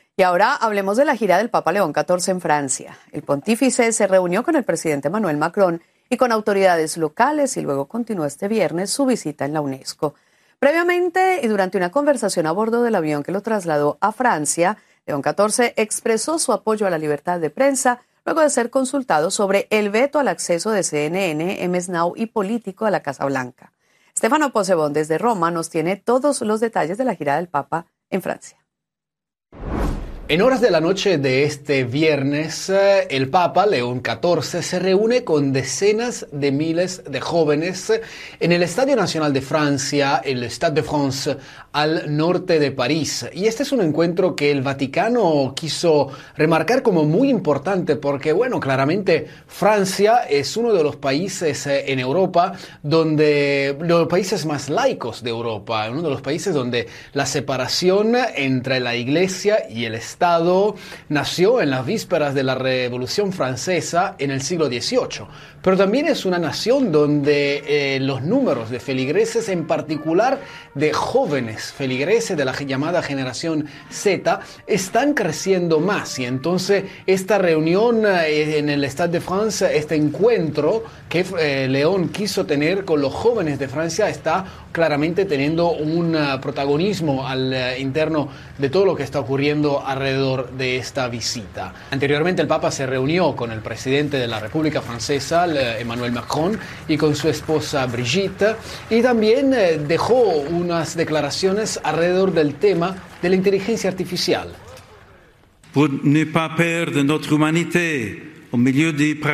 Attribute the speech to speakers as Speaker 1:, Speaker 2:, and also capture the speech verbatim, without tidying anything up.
Speaker 1: Y ahora hablemos de la gira del Papa León catorce en Francia. El pontífice se reunió con el presidente Emmanuel Macron y con autoridades locales y luego continuó este viernes su visita en la UNESCO. Previamente y durante una conversación a bordo del avión que lo trasladó a Francia, León catorce expresó su apoyo a la libertad de prensa luego de ser consultado sobre el veto al acceso de C N N, M S Now y Político a la Casa Blanca. Stefano Possebon desde Roma nos tiene todos los detalles de la gira del Papa en Francia.
Speaker 2: En horas de la noche de este viernes, el Papa León catorce se reúne con decenas de miles de jóvenes en el Estadio Nacional de Francia, el Stade de France, al norte de París. Y este es un encuentro que el Vaticano quiso remarcar como muy importante porque, bueno, claramente Francia es uno de los países en Europa donde, los países más laicos de Europa, uno de los países donde la separación entre la Iglesia y el Estado Estado nació en las vísperas de la Revolución Francesa en el siglo dieciocho, pero también es una nación donde eh, los números de feligreses, en particular de jóvenes feligreses de la llamada generación Z, están creciendo más. Y entonces esta reunión eh, en el Stade de France, este encuentro que eh, León quiso tener con los jóvenes de Francia, está claramente teniendo un uh, protagonismo al uh, interno de todo lo que está ocurriendo alrededor de esta visita. Anteriormente el Papa se reunió con el presidente de la República Francesa, Emmanuel Macron, y con su esposa Brigitte, y también uh, dejó unas declaraciones alrededor del tema de la inteligencia artificial.
Speaker 3: Pour ne pas perdre notre humanité au milieu des